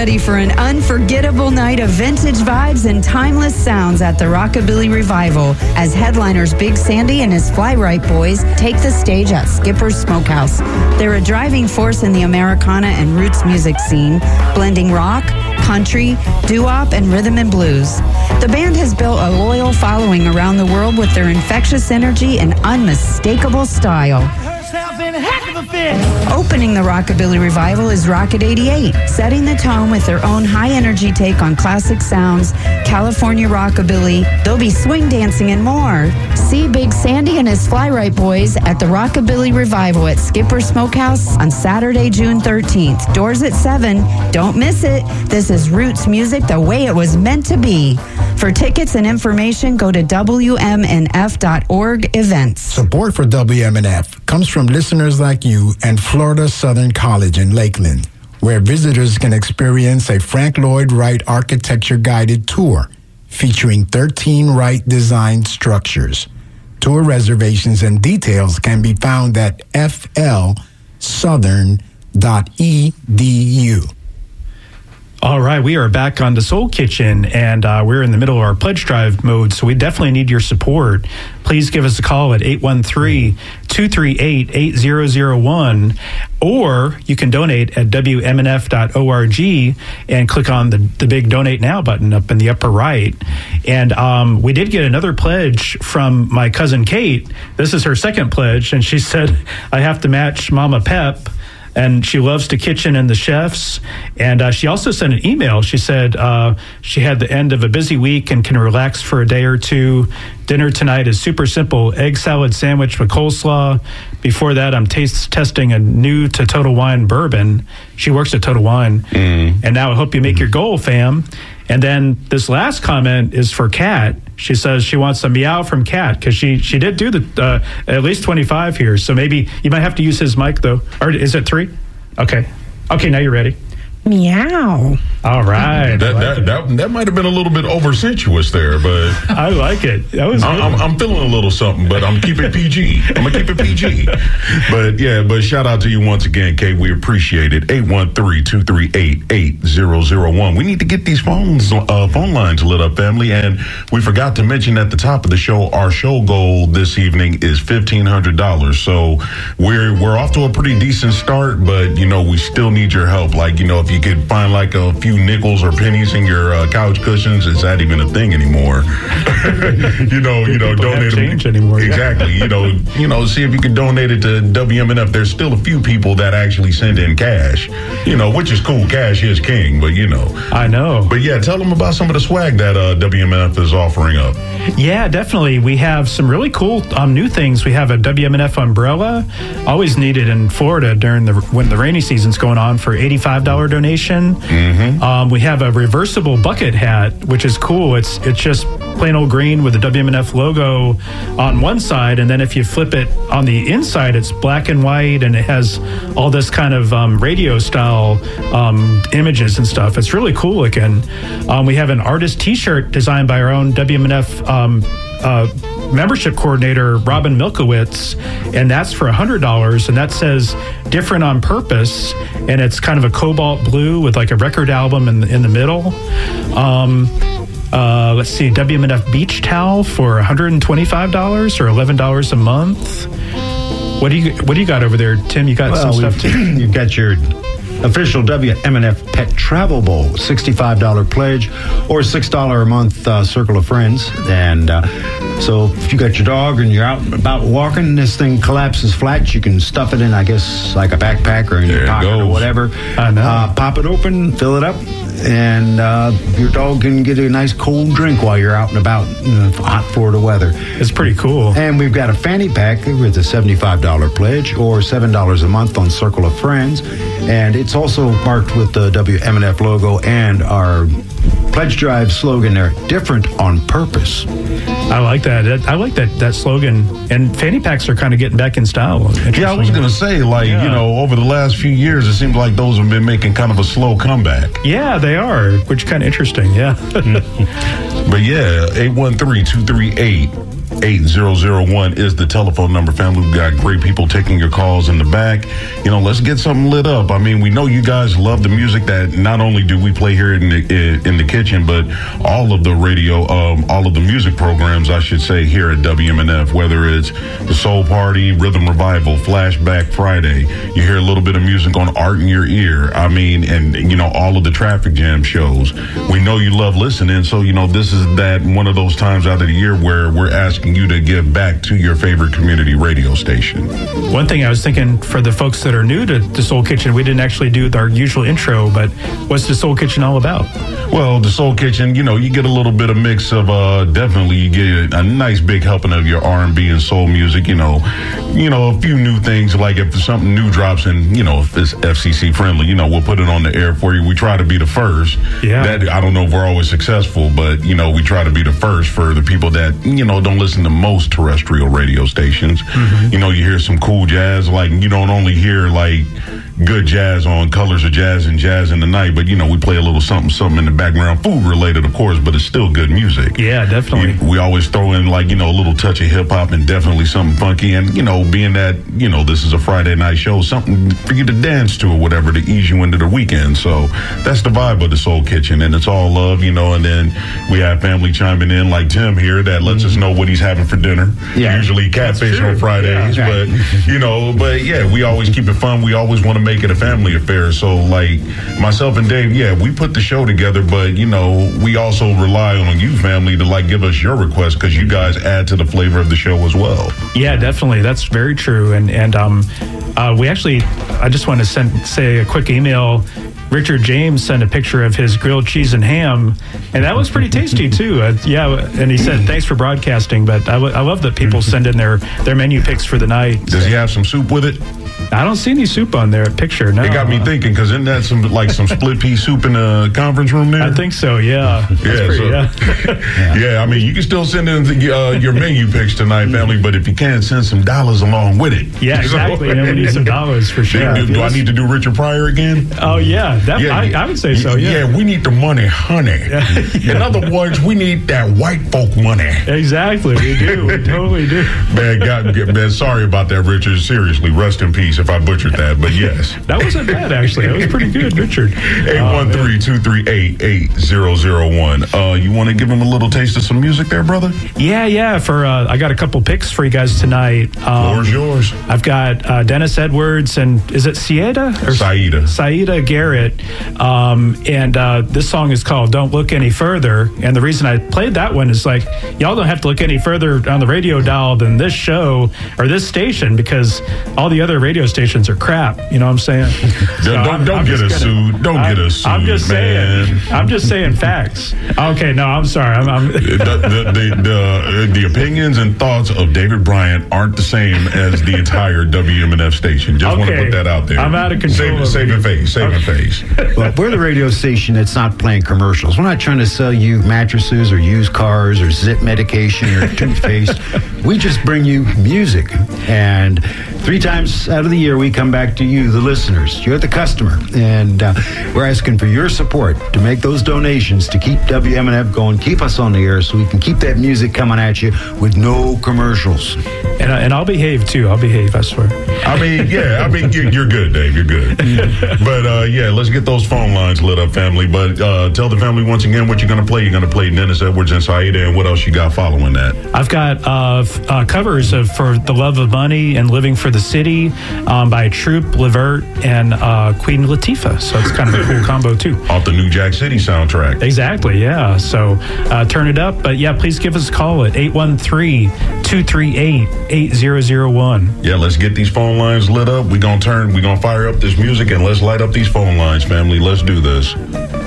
ready for an unforgettable night of vintage vibes and timeless sounds at the Rockabilly Revival as headliners Big Sandy and his Fly Right Boys take the stage at Skipper's Smokehouse. They're a driving force in the Americana and roots music scene, blending rock, country, doo-wop, and rhythm and blues. The band has built a loyal following around the world with their infectious energy and unmistakable style. Opening the Rockabilly Revival is Rocket 88, setting the tone with their own high-energy take on classic sounds, California rockabilly. They'll be swing dancing and more. See Big Sandy and his Fly Right Boys at the Rockabilly Revival at Skipper Smokehouse on Saturday, June 13th. Doors at 7. Don't miss it. This is roots music the way it was meant to be. For tickets and information, go to WMNF.org events. Support for WMNF comes from listeners like you and Florida Southern College in Lakeland, where visitors can experience a Frank Lloyd Wright architecture-guided tour featuring 13 Wright designed structures. Tour reservations and details can be found at flsouthern.edu. All right, we are back on the Soul Kitchen, and we're in the middle of our pledge drive mode, so we definitely need your support. Please give us a call at 813-238-8001, or you can donate at WMNF.org and click on the big Donate Now button up in the upper right. And we did get another pledge from my cousin Kate. This is her second pledge, and she said, I have to match Mama Pep. And she loves the kitchen and the chefs. And she also sent an email. She said she had the end of a busy week and can relax for a day or two. Dinner tonight is super simple. Egg salad sandwich with coleslaw. Before that, I'm testing a new to Total Wine bourbon. She works at Total Wine. And now I hope you make your goal, fam. And then this last comment is for Kat. She says she wants a meow from Kat because she did do the at least 25 here. So maybe you might have to use his mic, though. Or is it 3? Okay, now you're ready. Meow. All right. That might have been a little bit over-sensuous there, but I like it. That was I'm feeling a little something, but I'm keeping it PG. I'm gonna keep it PG. But shout out to you once again, Kate. We appreciate it. 813-238-8001. We need to get these phone lines lit up, family. And we forgot to mention at the top of the show, our show goal this evening is $1,500. So we're off to a pretty decent start, but we still need your help. Like if you could find like a few nickels or pennies in your couch cushions, is that even a thing anymore? Donate change anymore. Exactly. See if you can donate it to WMNF. There's still a few people that actually send in cash, which is cool. Cash is king, but I know. But yeah, tell them about some of the swag that WMNF is offering up. Yeah, definitely. We have some really cool new things. We have a WMNF umbrella, always needed in Florida during when the rainy season's going on, for $85 donation. We have a reversible bucket hat, which is cool. It's just plain old green with the WMNF logo on one side, and then if you flip it on the inside, it's black and white, and it has all this kind of radio style images and stuff. It's really cool looking. We have an artist t-shirt designed by our own WMNF membership coordinator, Robin Milkowitz, and that's for $100, and that says different on purpose, and it's kind of a cobalt blue with like a record album in the middle. Let's see, WMNF beach towel for $125 or $11 a month. What do you got over there, Tim? You got some stuff too? You've got your official WMNF Pet Travel Bowl, $65 pledge or $6 a month Circle of Friends. And so if you got your dog and you're out and about walking, this thing collapses flat. You can stuff it in, I guess, like a backpack or in your pocket or whatever. I know. Pop it open, fill it up, and your dog can get a nice cold drink while you're out and about in hot Florida weather. It's pretty cool. And we've got a fanny pack with a $75 pledge or $7 a month on Circle of Friends. And it's also marked with the WMNF logo and our pledge drive slogan there, different on purpose. I like that. I like that slogan. And fanny packs are kind of getting back in style. Yeah, I was going to say, over the last few years, it seems like those have been making kind of a slow comeback. Yeah, they are, which is kind of interesting, yeah. But yeah, 813-238 888-8001 is the telephone number, family. We got great people taking your calls in the back. You know, let's get something lit up. I mean, we know you guys love the music that not only do we play here in the kitchen, but all of the radio, all of the music programs, I should say, here at WMNF, whether it's the Soul Party, Rhythm Revival, Flashback Friday. You hear a little bit of music on Art in Your Ear. I mean, and, you know, all of the Traffic Jam shows. We know you love listening, so, you know, this is that one of those times out of the year where we're asking you to give back to your favorite community radio station. One thing I was thinking for the folks that are new to the Soul Kitchen, we didn't actually do our usual intro, but what's the Soul Kitchen all about? Well, the Soul Kitchen, you know, you get a little bit of mix of, definitely you get a nice big helping of your R&B and soul music, you know, a few new things, like if something new drops and, you know, if it's FCC friendly, you know, we'll put it on the air for you. We try to be the first. Yeah. That, I don't know if we're always successful, but, you know, we try to be the first for the people that, you know, don't listen to most terrestrial radio stations. Mm-hmm. You know, you hear some cool jazz, like you don't only hear like good jazz on Colors of Jazz and Jazz in the Night, but, you know, we play a little something in the background, food related, of course, but it's still good music. Yeah, definitely. We always throw in, like, you know, a little touch of hip hop and definitely something funky. And, you know, being that, you know, this is a Friday night show, something for you to dance to or whatever to ease you into the weekend. So that's the vibe of the Soul Kitchen, and it's all love, you know. And then we have family chiming in, like Tim here, that lets us know what he's having for dinner. Yeah. Usually catfish on Fridays, yeah, right. But, you know, yeah, we always keep it fun. We always want to make it a family affair. So, like, myself and Dave, yeah, we put the show together, but, you know, we also rely on you, family, to, like, give us your requests, because you guys add to the flavor of the show as well. Yeah, definitely. That's very true. And we actually, I just want to say a quick email. Richard James sent a picture of his grilled cheese and ham, and that was pretty tasty too. And he said, thanks for broadcasting, but I love that people send in their menu picks for the night. Does he have some soup with it? I don't see any soup on their picture, no. It got me thinking, because isn't that some split pea soup in the conference room there? I think so, yeah. Yeah, I mean, you can still send in your menu picks tonight, family, but if you can't, send some dollars along with it. Yeah, exactly. We need some dollars for sure. Do I need to do Richard Pryor again? Oh, yeah. I would say so, yeah. Yeah, we need the money, honey. In other words, we need that white folk money. Exactly, we do. We totally do. Man, sorry about that, Richard. Seriously, rest in peace if I butchered that, but yes. That wasn't bad, actually. That was pretty good, Richard. 813-238-8001. You want to give him a little taste of some music there, brother? Yeah. I got a couple picks for you guys tonight. Floor's yours. I've got Dennis Edwards and, is it Saida? Saida Garrett. And this song is called Don't Look Any Further. And the reason I played that one is, like, y'all don't have to look any further on the radio dial than this show or this station, because all the other radio stations are crap. You know what I'm saying? Don't get us sued. Don't get us sued, I'm just man. saying. I'm just saying facts. Okay, no, I'm sorry. The opinions and thoughts of David Bryant aren't the same as the entire WMNF station. Just want to put that out there. I'm out of control. Saving face. Well, we're the radio station that's not playing commercials. We're not trying to sell you mattresses or used cars or zip medication or toothpaste. We just bring you music. And 3 times out of the year, we come back to you, the listeners. You're the customer. And we're asking for your support to make those donations to keep WMNF going, keep us on the air so we can keep that music coming at you with no commercials. And I'll behave, too. I swear. You're good, Dave. You're good. But, let's get those phone lines lit up, family. But tell the family once again what you're going to play. You're going to play Dennis Edwards and Saida, and what else you got following that? I've got covers of For the Love of Money and Living for the City by Troop, Levert, and Queen Latifah. So it's kind of a cool combo, too. Off the New Jack City soundtrack. Exactly, yeah. So turn it up. But, yeah, please give us a call at 813-238-8001. Yeah, let's get these phone lines lit up. We're going to fire up this music, and let's light up these phone lines, family. Let's do this.